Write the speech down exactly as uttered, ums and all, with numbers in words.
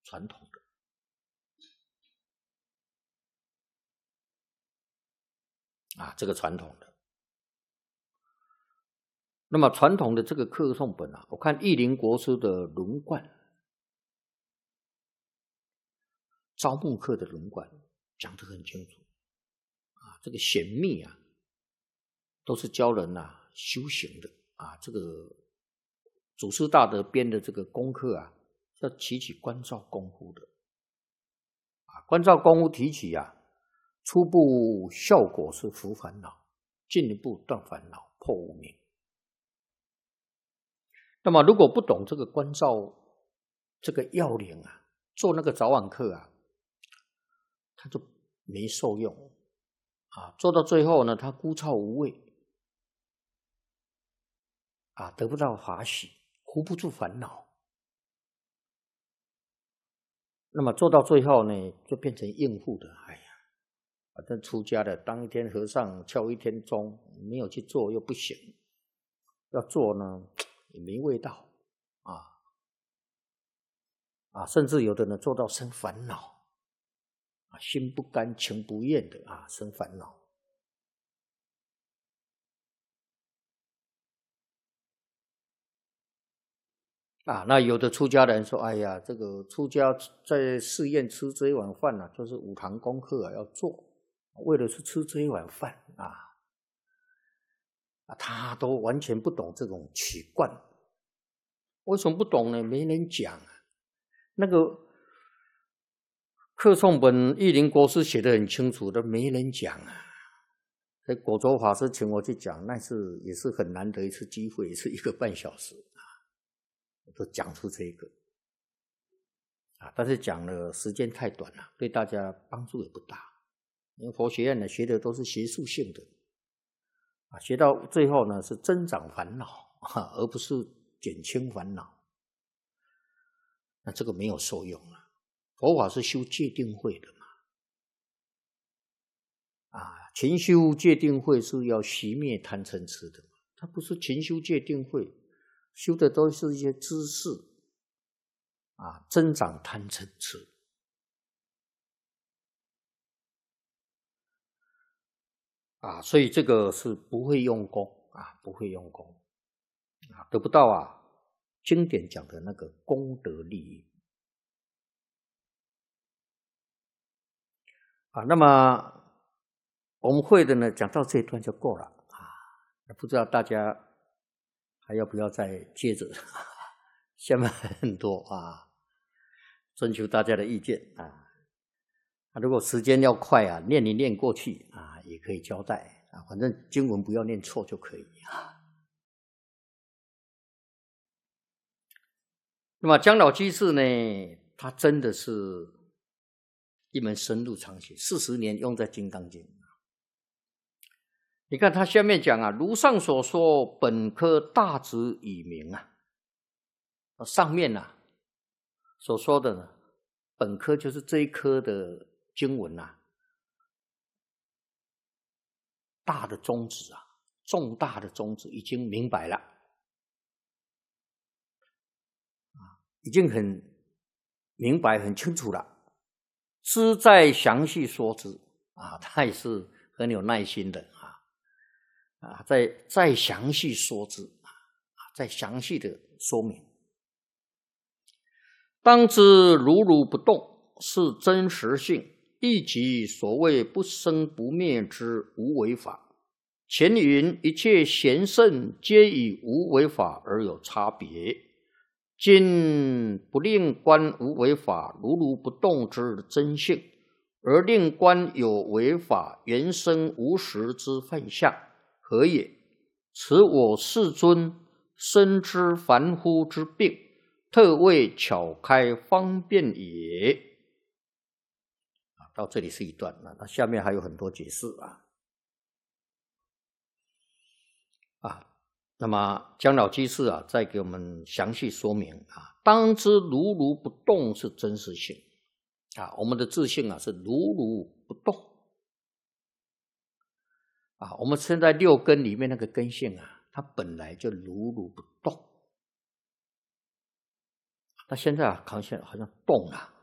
传统的啊，这个传统的。那么传统的这个课诵本啊，我看译林国师的轮贯，招募课的轮贯讲得很清楚啊，这个显密啊，都是教人啊修行的啊。这个祖师大德编的这个功课啊，要提起观照功夫的啊。观照功夫提起啊，初步效果是伏烦恼，进一步断烦恼，破无明。那么如果不懂这个观照这个要领啊，做那个早晚课啊，他就没受用啊。做到最后呢，他枯燥无味啊，得不到法喜，护不住烦恼。那么做到最后呢，就变成应付的。哎呀，反正出家的当一天和尚敲一天钟，没有去做又不行，要做呢也没味道啊啊，甚至有的人做到生烦恼啊，心不甘情不愿的啊，生烦恼。啊，那有的出家人说：“哎呀，这个出家在寺院吃这一碗饭呢、啊，就是五堂功课啊要做，为了是吃这一碗饭啊，啊，他都完全不懂这种取观。为什么不懂呢？没人讲啊。那个课诵本译林国师写得很清楚的，没人讲啊。所以果州法师请我去讲，那是也是很难得一次机会，是一个半小时。”都讲出这个啊，但是讲了时间太短了，对大家帮助也不大。因为佛学院呢学的都是学术性的啊，学到最后呢是增长烦恼啊，而不是减轻烦恼。那这个没有受用了。佛法是修戒定慧的嘛，啊，勤修戒定慧是要熄灭贪嗔痴的嘛，它不是勤修戒定慧。修的都是一些知识啊，增长贪嗔痴啊，所以这个是不会用功啊，不会用功啊，得不到啊经典讲的那个功德利益啊。那么我们会的呢，讲到这一段就够了啊，不知道大家还要不要再接着？下面很多啊，征求大家的意见啊。如果时间要快啊，念一念过去啊，也可以交代啊，反正经文不要念错就可以啊。那么姜老居士呢，他真的是一门深入长学，四十年用在《金刚经》。你看他下面讲啊，如上所说，本科大旨已明啊。上面啊所说的呢，本科就是这一科的经文啊，大的宗旨啊，重大的宗旨已经明白了啊，已经很明白很清楚了，知再详细说之啊，他也是很有耐心的啊啊，再再详细说之啊，再详细的说明。当知如如不动是真实性，亦即所谓不生不灭之无为法。前云一切贤圣皆以无为法而有差别，今不令观无为法如如不动之真性，而令观有为法原生无实之幻象，何也？此我世尊深知凡夫之病，特为巧开方便也。到这里是一段，那下面还有很多解释啊。啊，那么姜老居士啊，再给我们详细说明啊。当知如如不动是真实性啊，我们的自性啊是如如不动啊。我们现在六根里面那个根性啊，它本来就如如不动，那现在啊，好像好像动了